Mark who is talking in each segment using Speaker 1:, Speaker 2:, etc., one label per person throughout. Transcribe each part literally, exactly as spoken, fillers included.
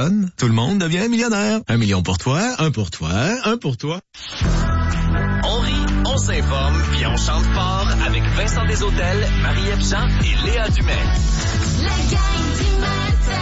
Speaker 1: donne, tout le monde devient millionnaire. Un million pour toi, un pour toi, un pour toi.
Speaker 2: On rit, on s'informe, puis on chante fort avec Vincent Desautels, Marie-Ève Jean et Léa Dumais.
Speaker 3: La gang du matin.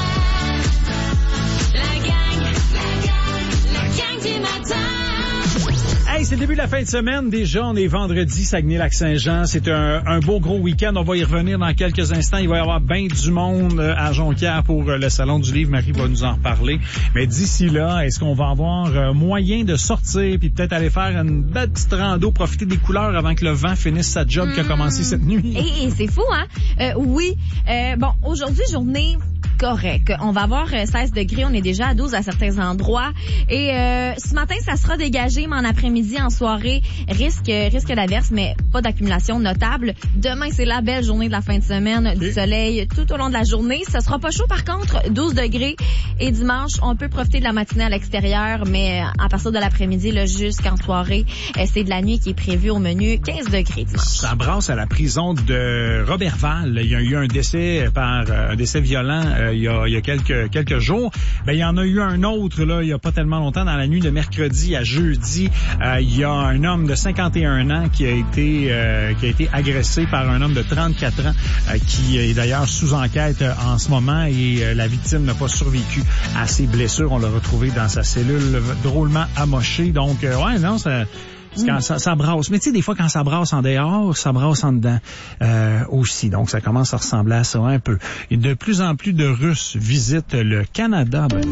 Speaker 3: La gang, la gang, la gang du matin.
Speaker 4: Hey, c'est le début de la fin de semaine. Déjà, on est vendredi, Saguenay-Lac-Saint-Jean. C'est un, un beau gros week-end. On va y revenir dans quelques instants. Il va y avoir bien du monde à Jonquière pour le Salon du Livre. Marie va nous en reparler. Mais d'ici là, est-ce qu'on va avoir moyen de sortir puis peut-être aller faire une belle petite rando, profiter des couleurs avant que le vent finisse sa job mmh. qui a commencé cette nuit?
Speaker 5: Et, et c'est fou, hein? Euh, oui. Euh, bon, aujourd'hui, journée correct. On va avoir seize degrés, on est déjà à douze à certains endroits. Et euh, ce matin, ça sera dégagé, mais en après-midi, en soirée, risque risque d'averse, mais pas d'accumulation notable. Demain, c'est la belle journée de la fin de semaine, okay. Du soleil tout au long de la journée. Ça sera pas chaud, par contre, douze degrés. Et dimanche, on peut profiter de la matinée à l'extérieur, mais à partir de l'après-midi, là, jusqu'en soirée, c'est de la nuit qui est prévue au menu, quinze degrés dimanche.
Speaker 4: Ça brasse à la prison de Roberval. Il y a eu un décès par un décès violent euh, il y a, il y a quelques quelques jours. Ben, il y en a eu un autre là, il y a pas tellement longtemps, dans la nuit de mercredi à jeudi. Euh, il y a un homme de cinquante et un ans qui a été euh, qui a été agressé par un homme de trente-quatre ans euh, qui est d'ailleurs sous enquête euh, en ce moment et euh, la victime n'a pas survécu à ses blessures. On l'a retrouvé dans sa cellule drôlement amochée. Donc euh, ouais, non, ça Parce que quand ça, ça brasse. Mais tu sais, des fois, quand ça brasse en dehors, ça brasse en dedans euh, aussi. Donc, ça commence à ressembler à ça un peu. Et de plus en plus de Russes visitent le Canada. Ben...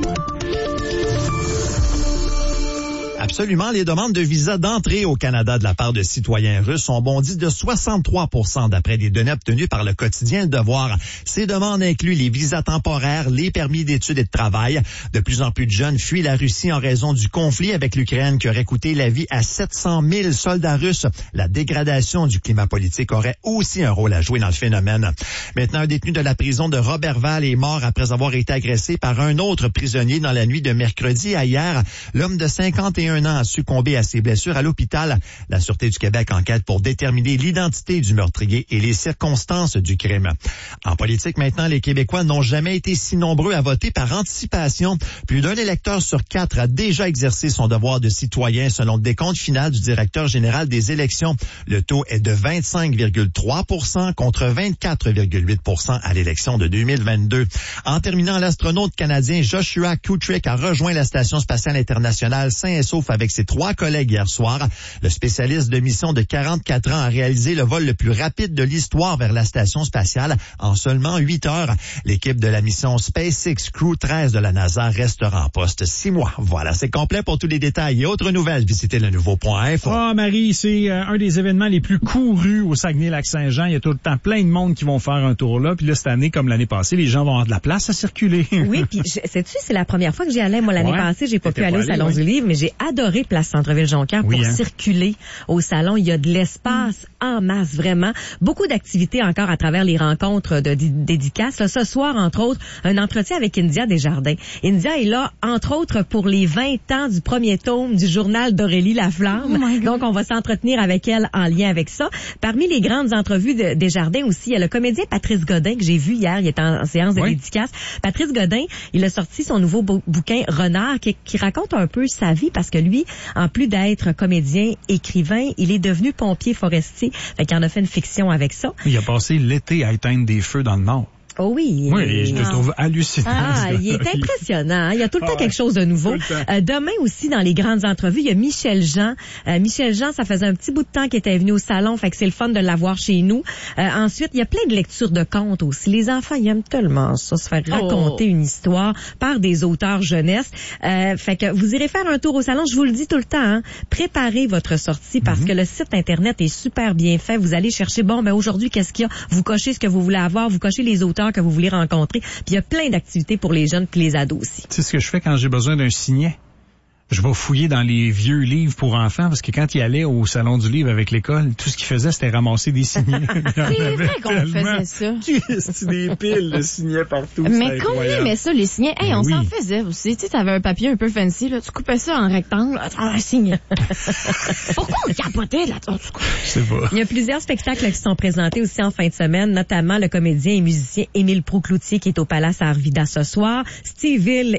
Speaker 6: Absolument. Les demandes de visa d'entrée au Canada de la part de citoyens russes ont bondi de soixante-trois pour cent d'après des données obtenues par le quotidien Le Devoir. Ces demandes incluent les visas temporaires, les permis d'études et de travail. De plus en plus de jeunes fuient la Russie en raison du conflit avec l'Ukraine qui aurait coûté la vie à sept cent mille soldats russes. La dégradation du climat politique aurait aussi un rôle à jouer dans le phénomène. Maintenant, un détenu de la prison de Roberval est mort après avoir été agressé par un autre prisonnier dans la nuit de mercredi à hier. L'homme de cinquante et un ans a succombé à ses blessures à l'hôpital. La Sûreté du Québec enquête pour déterminer l'identité du meurtrier et les circonstances du crime. En politique maintenant, les Québécois n'ont jamais été si nombreux à voter par anticipation. Plus d'un électeur sur quatre a déjà exercé son devoir de citoyen selon le décompte final du directeur général des élections. Le taux est de vingt-cinq virgule trois pour cent contre vingt-quatre virgule huit pour cent à l'élection de deux mille vingt-deux. En terminant, l'astronaute canadien Joshua Kutrick a rejoint la Station spatiale internationale sain et sauf avec ses trois collègues hier soir. Le spécialiste de mission de quarante-quatre ans a réalisé le vol le plus rapide de l'histoire vers la station spatiale en seulement huit heures. L'équipe de la mission SpaceX Crew treize de la NASA restera en poste six mois. Voilà, c'est complet. Pour tous les détails et autres nouvelles, visitez le nouveau point info.
Speaker 4: Ah, oh, Marie, c'est euh, un des événements les plus courus au Saguenay-Lac-Saint-Jean. Il y a tout le temps plein de monde qui vont faire un tour là. Puis là, cette année, comme l'année passée, les gens vont avoir de la place à circuler.
Speaker 7: Oui, puis sais-tu, c'est la première fois que j'y allais. Moi, l'année ouais, passée, j'ai pas pu aller au Salon oui. du Livre, mais j'ai adoré Place Centre-Ville-Jonquière oui, pour hein. circuler au salon. Il y a de l'espace mmh. en masse, vraiment. Beaucoup d'activités encore à travers les rencontres de d- dédicaces. Là, ce soir, entre autres, un entretien avec India Desjardins. India est là, entre autres, pour les vingt ans du premier tome du journal d'Aurélie Laflamme. Oh Donc, on va s'entretenir avec elle en lien avec ça. Parmi les grandes entrevues de Desjardins aussi, il y a le comédien Patrice Godin que j'ai vu hier. Il est en, en séance de oui. dédicace. Patrice Godin, il a sorti son nouveau bou- bouquin Renard qui, qui raconte un peu sa vie parce que lui, en plus d'être comédien, écrivain, il est devenu pompier forestier. Fait qu'il en a fait une fiction avec ça.
Speaker 4: Il a passé l'été à éteindre des feux dans le Nord.
Speaker 7: Oh oui.
Speaker 4: Oui, je le trouve hallucinant.
Speaker 7: Ah, il est impressionnant. Il y a tout le temps ah, quelque chose de nouveau. Euh, demain aussi, dans les grandes entrevues, il y a Michel Jean. Euh, Michel Jean, ça faisait un petit bout de temps qu'il était venu au salon, fait que c'est le fun de l'avoir chez nous. Euh, ensuite, il y a plein de lectures de contes aussi. Les enfants, ils aiment tellement ça, se faire raconter oh. une histoire par des auteurs jeunesse. Euh, fait que vous irez faire un tour au salon. Je vous le dis tout le temps, hein, préparez votre sortie parce mm-hmm. que le site Internet est super bien fait. Vous allez chercher, bon, ben aujourd'hui, qu'est-ce qu'il y a? Vous cochez ce que vous voulez avoir, vous cochez les auteurs que vous voulez rencontrer. Puis il y a plein d'activités pour les jeunes puis les ados aussi.
Speaker 4: Tu sais ce que je fais quand j'ai besoin d'un signet? Je vais fouiller dans les vieux livres pour enfants parce que quand il allait au salon du livre avec l'école, tout ce qu'il faisait, c'était ramasser des signets.
Speaker 5: C'est vrai qu'on faisait ça.
Speaker 4: C'est des piles de signets partout.
Speaker 5: Mais combien aimait ça, les signets? Hey, on
Speaker 4: oui.
Speaker 5: s'en faisait aussi. Tu sais, t'avais un papier un peu fancy, là. Tu coupais ça en rectangle. Tu avais un signet. Pourquoi on capotait là-dedans?
Speaker 4: Je sais pas.
Speaker 7: Il y a plusieurs spectacles qui sont présentés aussi en fin de semaine, notamment le comédien et musicien Émile Proulx-Cloutier qui est au Palace à Arvida ce soir. Steve Hill